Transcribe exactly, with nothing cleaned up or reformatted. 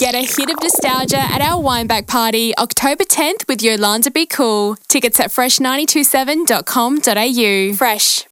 Get a hit of nostalgia at our Wineback Party, October tenth with Yolanda Be Cool. Tickets at fresh nine two seven dot com dot a u. Fresh.